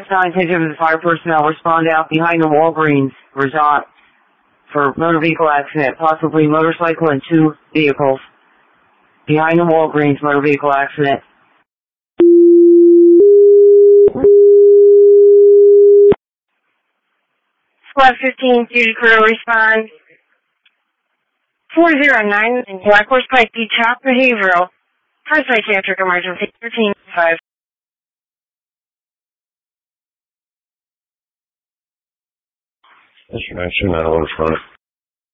9, attention to the fire personnel. Respond out behind the Walgreens resort for motor vehicle accident, possibly motorcycle and 2 vehicles. Behind the Walgreens motor vehicle accident. Squad 15, duty crew, respond. 409 in Black Horse Pike Beach, Top Behavioral. High psychiatric emergency, 13-5. That's your 929 order front.